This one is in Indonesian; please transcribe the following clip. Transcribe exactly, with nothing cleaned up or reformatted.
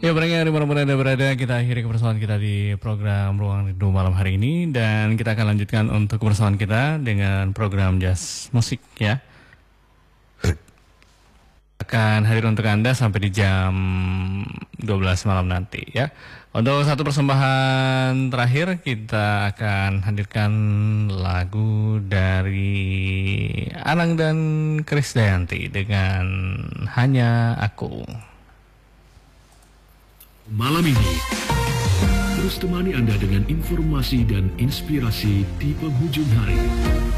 Ya, barangnya dimanapun Anda berada, kita akhiri kebersamaan kita di program Ruang Rindu malam hari ini. Dan kita akan lanjutkan untuk kebersamaan kita dengan program Jazz Musik ya. Akan hadir untuk Anda sampai di jam dua belas malam nanti ya. Untuk satu persembahan terakhir, kita akan hadirkan lagu dari Anang dan Krisdayanti dengan Hanya Aku. Malam ini, terus temani Anda dengan informasi dan inspirasi di penghujung hari.